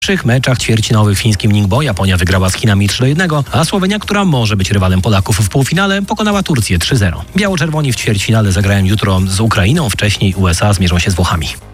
W pierwszych meczach ćwierćfinałowych w fińskim Ningbo Japonia wygrała z Chinami 3-1, a Słowenia, która może być rywalem Polaków w półfinale, pokonała Turcję 3-0. Biało-czerwoni w ćwierćfinale zagrają jutro z Ukrainą, wcześniej USA zmierzą się z Włochami.